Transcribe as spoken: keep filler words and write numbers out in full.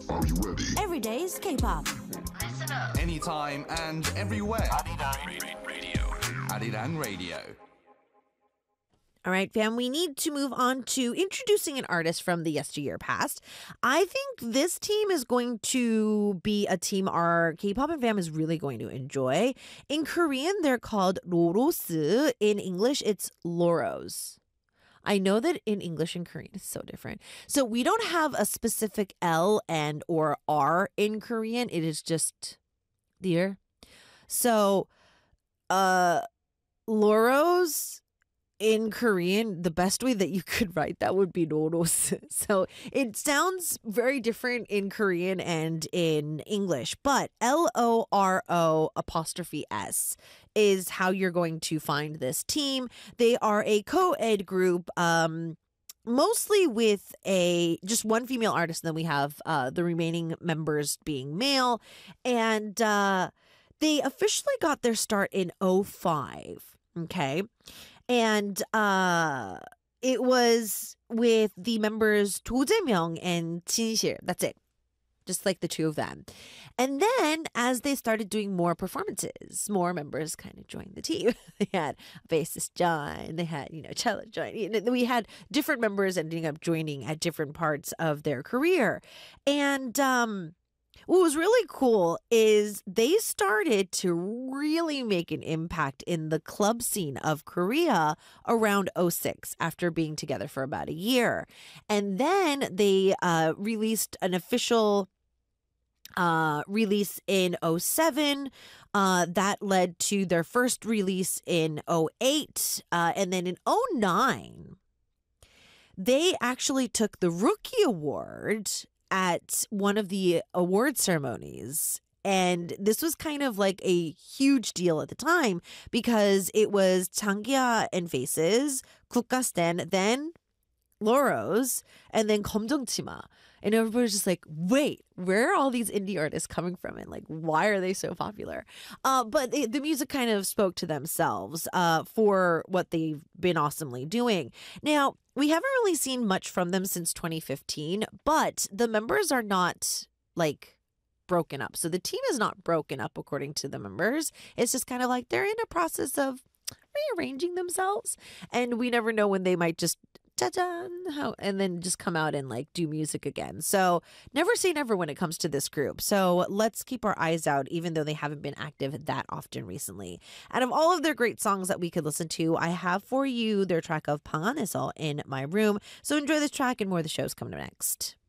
Are you ready? Every day's K-pop. Listen up. Anytime and everywhere. Arirang Radio. Arirang Radio. All right, fam, we need to move on to introducing an artist from the yesteryear past. I think this team is going to be a team our K-pop and fam is really going to enjoy. In Korean, they're called 로로스. In English, it's Loros. I know that in English and Korean it's so different. So we don't have a specific L and or R in Korean. It is just dear. So, uh, Loros in Korean, the best way that you could write that would be Loros. So it sounds very different in Korean and in English, but L O R O apostrophe S is how you're going to find this team. They are a co-ed group, um, mostly with a just one female artist, and then we have uh, the remaining members being male. And uh, they officially got their start in oh five, okay? And uh, it was with the members Do Jae-myung and Jinsil. That's it. Just like the two of them. And then as they started doing more performances, more members kind of joined the team. They had bassist John, they had, you know, cello join. We had different members ending up joining at different parts of their career. And um what was really cool is they started to really make an impact in the club scene of Korea around oh six after being together for about a year. And then they uh, released an official uh, release in oh seven. Uh, that led to their first release in oh eight. Uh, and then in oh nine, they actually took the Rookie Award at one of the award ceremonies. And this was kind of like a huge deal at the time because it was Changia and Faces, Kukasten, then Loros, and then 검정치마. And everybody's just like, wait, where are all these indie artists coming from? And like, why are they so popular? Uh, but they, the music kind of spoke to themselves uh, for what they've been awesomely doing. Now, we haven't really seen much from them since twenty fifteen, but the members are not like broken up. So the team is not broken up according to the members. It's just kind of like they're in a process of rearranging themselves. And we never know when they might just ta-da, how, and then just come out and like do music again. So never say never when it comes to this group. So let's keep our eyes out, even though they haven't been active that often recently. Out of all of their great songs that we could listen to, I have for you their track of 방 안에서 in my room. So enjoy this track and more of the show's coming up next.